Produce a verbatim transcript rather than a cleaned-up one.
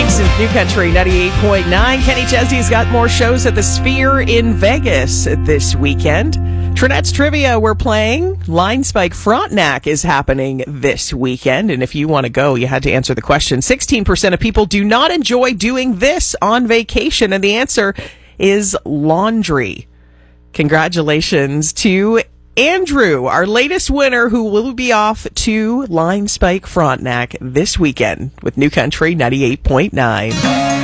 Spikes in New Country ninety-eight point nine. Kenny Chesney's got more shows at the Sphere in Vegas this weekend. Trinette's Trivia, we're playing. Line Spike Frontenac is happening this weekend. And if you want to go, you had to answer the question. sixteen percent of people do not enjoy doing this on vacation. And the answer is laundry. Congratulations to Andrew, our latest winner, who will be off to Line Spike Frontenac this weekend with New Country ninety-eight point nine.